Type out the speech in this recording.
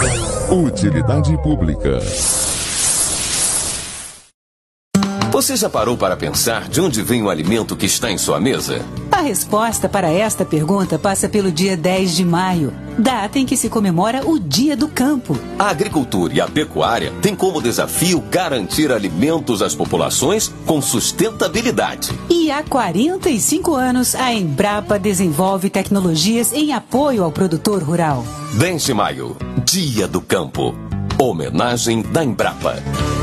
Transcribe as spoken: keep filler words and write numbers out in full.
Utilidade pública. Você já parou para pensar de onde vem o alimento que está em sua mesa? A resposta para esta pergunta passa pelo dia dez de maio, data em que se comemora o Dia do Campo. A agricultura e a pecuária têm como desafio garantir alimentos às populações com sustentabilidade. E há quarenta e cinco anos, a Embrapa desenvolve tecnologias em apoio ao produtor rural. dez de maio, Dia do Campo. Homenagem da Embrapa.